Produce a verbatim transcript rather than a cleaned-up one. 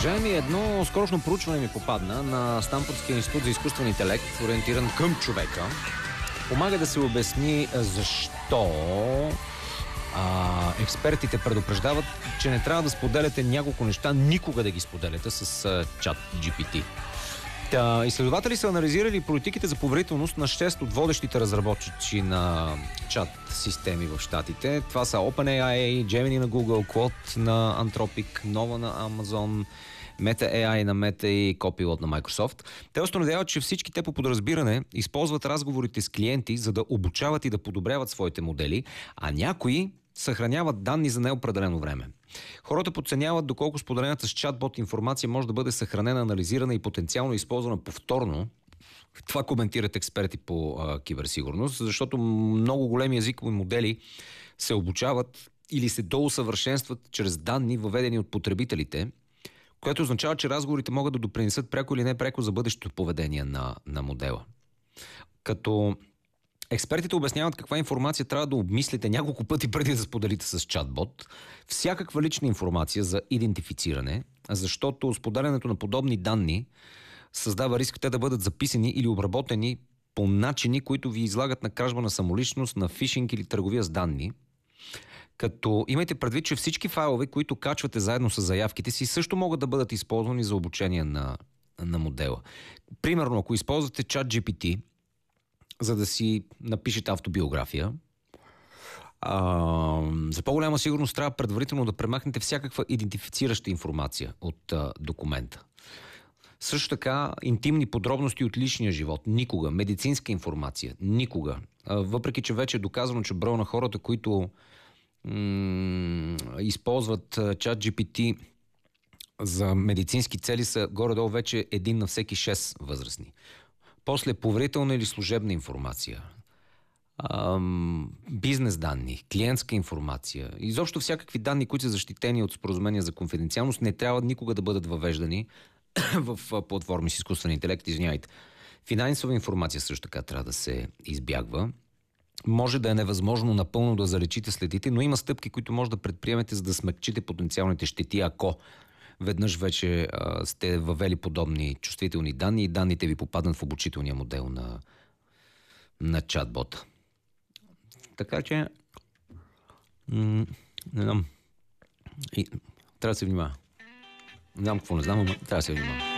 Уважаеми, едно скорошно проучване ми попадна на Станфордския институт за изкуствен интелект, ориентиран към човека. Помага да се обясни защо а, експертите предупреждават, че не трябва да споделяте няколко неща, никога да ги споделяте с а, чат Джи Пи Ти. Та, изследователи са анализирали политиките за поверителност на шест от водещите разработчици на чат системи в щатите. Това са OpenAI, Gemini на Google, Claude на Anthropic, Nova на Amazon, Meta Ей Ай на Meta и Copilot на Microsoft. Те установяват, че всички те по подразбиране използват разговорите с клиенти, за да обучават и да подобряват своите модели, а някои съхраняват данни за неопределено време. Хората подценяват доколко споделената с чатбот информация може да бъде съхранена, анализирана и потенциално използвана повторно. Това коментират експерти по а, киберсигурност, защото много големи езикови модели се обучават или се доусъвършенстват чрез данни, въведени от потребителите, което означава, че разговорите могат да допринесат пряко или не пряко за бъдещето поведение на, на модела. Като експертите обясняват каква информация трябва да обмислите няколко пъти преди да споделите с чатбот. Всякаква лична информация за идентифициране, защото споделянето на подобни данни създава риск те да бъдат записани или обработени по начини, които ви излагат на кражба на самоличност, на фишинг или търговия с данни. Като имайте предвид, че всички файлове, които качвате заедно с заявките си, също могат да бъдат използвани за обучение на, на модела. Примерно, ако използвате чат Джи Пи Ти, за да си напишете автобиография, а, за по-голяма сигурност трябва предварително да премахнете всякаква идентифицираща информация от а, документа. Също така, интимни подробности от личния живот. Никога. Медицинска информация. Никога. А, въпреки, че вече е доказано, че броя на хората, които м- използват чат Джи Пи Ти за медицински цели, са горе-долу вече един на всеки шест възрастни. После поверителна или служебна информация, ам, бизнес данни, клиентска информация, изобщо всякакви данни, които са защитени от споразумения за конфиденциалност, не трябва никога да бъдат въвеждани в платформи с изкуствен интелект. Извинявайте. Финансова информация също така трябва да се избягва. Може да е невъзможно напълно да залечите следите, но има стъпки, които може да предприемете, за да смекчите потенциалните щети, ако веднъж вече а, сте въвели подобни чувствителни данни и данните ви попаднат в обучителния модел на, на чатбота. Така че м- не знам. И, трябва да се внимава. Не знам какво не знам, но трябва да се внимава.